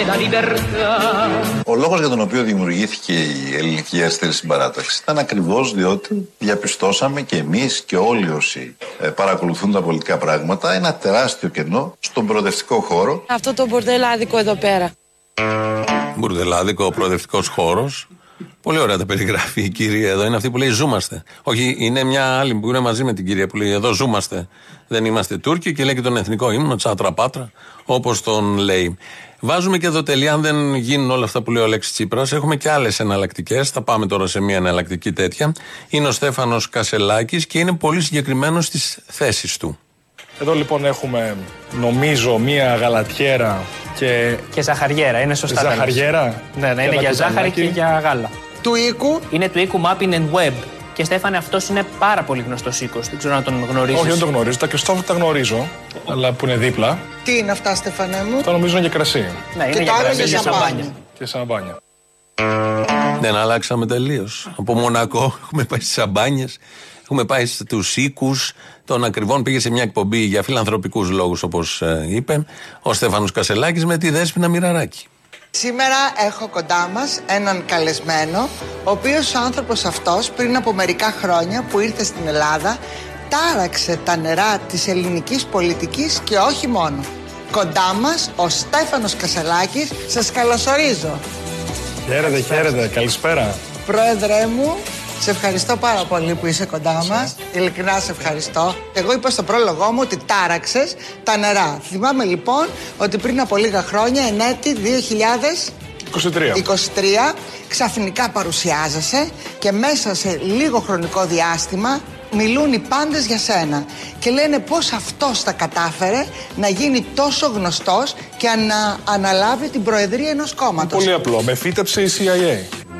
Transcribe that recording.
Ο λόγος για τον οποίο δημιουργήθηκε η Ελληνική Αριστερή Συμπαράταξη ήταν ακριβώς διότι διαπιστώσαμε και εμείς και όλοι όσοι παρακολουθούν τα πολιτικά πράγματα ένα τεράστιο κενό στον προοδευτικό χώρο. Αυτό το μπουρδελάδικο εδώ πέρα. Μπουρδελάδικο, ο προοδευτικός χώρος. Πολύ ωραία τα περιγράφει η κυρία εδώ. Είναι αυτή που λέει ζούμαστε. Όχι, είναι μια άλλη που είναι μαζί με την κυρία που λέει εδώ ζούμαστε. Δεν είμαστε Τούρκοι και λέει και τον εθνικό ύμνο, τσάτρα πάτρα, όπως τον λέει. Βάζουμε και εδώ τελεία, αν δεν γίνουν όλα αυτά που λέει ο Αλέξης Τσίπρας. Έχουμε και άλλες εναλλακτικές. Θα πάμε τώρα σε μια εναλλακτική τέτοια. Είναι ο Στέφανος Κασελάκης και είναι πολύ συγκεκριμένος στις θέσεις του. Εδώ λοιπόν έχουμε, νομίζω, μία γαλατιέρα και ζαχαριέρα, είναι σωστά. Ζαχαριέρα. Ναι, είναι για ζάχαρη και για γάλα. Του οίκου. Είναι του οίκου Mapping and Web. Και Στέφανε, αυτός είναι πάρα πολύ γνωστός οίκος. Δεν ξέρω αν τον γνωρίζεις. Όχι, δεν τον γνωρίζω. Τα Κριστόφ τα γνωρίζω, αλλά που είναι δίπλα. Τι είναι αυτά, Στέφανε μου? Τα νομίζω είναι για κρασί. Ναι, είναι για κρασί και σαμπάνια. Και σαμπάνια. Δεν αλλάξαμε τελείως. Από Μονακό έχουμε πάει στις σαμπάνιες. Έχουμε πάει στους οίκους των ακριβών. Πήγε σε μια εκπομπή για φιλανθρωπικούς λόγους, όπως είπε ο Στέφανος Κασελάκης με τη Δέσποινα Μοιραράκη. Σήμερα έχω κοντά μας έναν καλεσμένο, ο οποίος ο άνθρωπος αυτός πριν από μερικά χρόνια που ήρθε στην Ελλάδα τάραξε τα νερά της ελληνικής πολιτικής και όχι μόνο. Κοντά μας ο Στέφανος Κασελάκης. Σας καλωσορίζω. Χαίρετε, χαίρετε. Καλησπέρα. Πρόεδρε μου, σε ευχαριστώ πάρα πολύ που είσαι κοντά μας. Ειλικρινά σε ευχαριστώ. Εγώ είπα στο πρόλογό μου ότι τάραξες τα νερά. Θυμάμαι λοιπόν ότι πριν από λίγα χρόνια, εν έτη 2023, ξαφνικά παρουσιάζεσαι και μέσα σε λίγο χρονικό διάστημα μιλούν οι πάντες για σένα και λένε πώς αυτός τα κατάφερε να γίνει τόσο γνωστός και να αναλάβει την προεδρία ενός κόμματος. Πολύ απλό. Με φύτεψε η CIA.